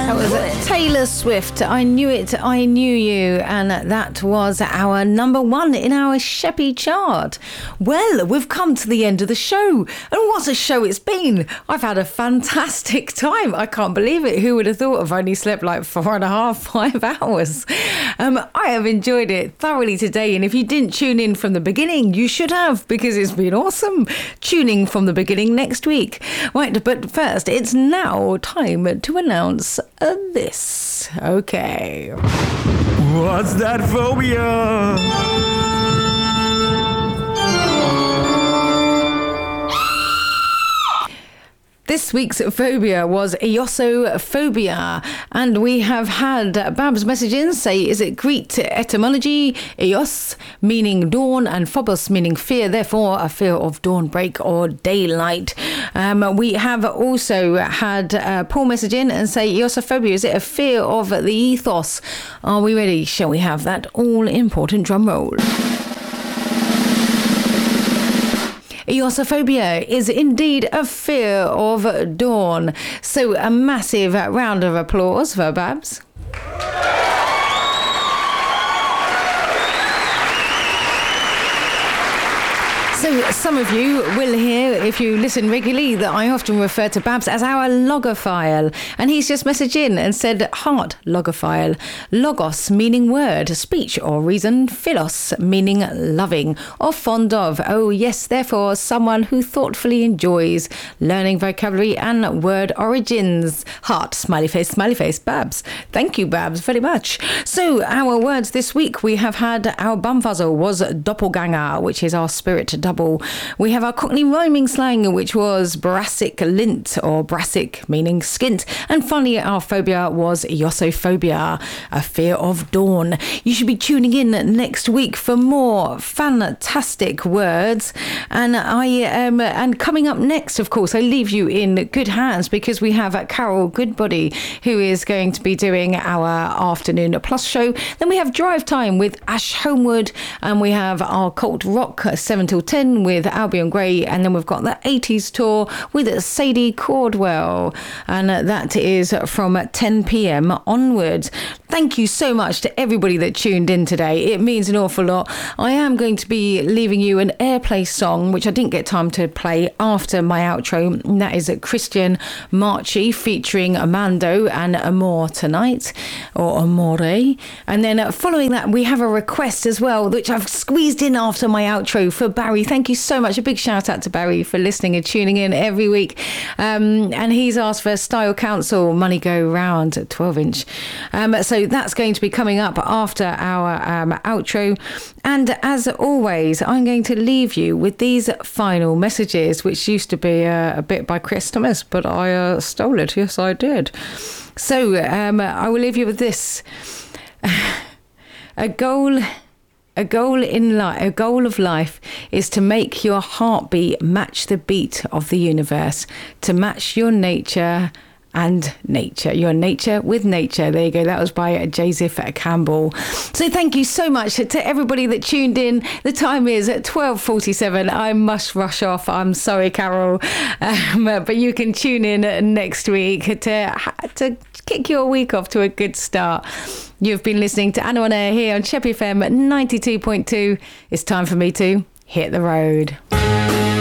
That was Taylor Swift. I Knew It, I Knew You. And that was our number one in our Sheppy chart. Well, we've come to the end of the show. And what a show it's been. I've had a fantastic time. I can't believe it. Who would have thought I've only slept like 5 hours? I have enjoyed it thoroughly today. And if you didn't tune in from the beginning, you should have, because it's been awesome. Tuning from the beginning next week. Right, but first, it's now time to announce this. Okay. What's that phobia? This week's phobia was eosophobia, and we have had Babs message in say, is it Greek etymology? Eos meaning dawn and phobos meaning fear, therefore a fear of dawnbreak or daylight. We have also had Paul message in and say, eosophobia, is it a fear of the ethos? Are we ready? Shall we have that all-important drum roll? Eosophobia is indeed a fear of dawn. So a massive round of applause for Babs. So some of you will hear, if you listen regularly, that I often refer to Babs as our logophile. And he's just messaged in and said, heart logophile. Logos meaning word, speech or reason. Philos meaning loving or fond of. Oh yes, therefore someone who thoughtfully enjoys learning vocabulary and word origins. Heart, smiley face, Babs. Thank you, Babs, very much. So our words this week, we have had our bumfuzzle was doppelganger, which is our spirit double. We have our Cockney rhyming slang, which was brassic lint or brassic meaning skint. And finally, our phobia was eosophobia, a fear of dawn. You should be tuning in next week for more fantastic words. And and coming up next, of course, I leave you in good hands because we have Carol Goodbody, who is going to be doing our Afternoon Plus show. Then we have Drive Time with Ash Homewood, and we have our Cult Rock 7 till 10 with Albion Gray, and then we've got the 80s tour with Sadie Cordwell, and that is from 10 p.m. onwards. Thank you so much to everybody that tuned in today. It means an awful lot. I am going to be leaving you an airplay song, which I didn't get time to play after my outro, and that is Christian Marchi featuring Amando and Amor Tonight, or Amore. And then following that, we have a request as well, which I've squeezed in after my outro for Barry. Thank you so much. A big shout out to Barry for listening and tuning in every week. And he's asked for Style Council, Money Go Round, 12-inch. So that's going to be coming up after our outro. And as always, I'm going to leave you with these final messages, which used to be a bit by Chris Thomas, but I stole it. Yes, I did. So I will leave you with this. A goal of life is to make your heartbeat match the beat of the universe, to match your nature and nature, your nature with nature. There you go. That was by Joseph Campbell. So thank you so much to everybody that tuned in. The time is at 12:47. I must rush off. I'm sorry, Carol, but you can tune in next week to kick your week off to a good start. You've been listening to Anna on Air here on Sheppy FM 92.2. It's time for me to hit the road.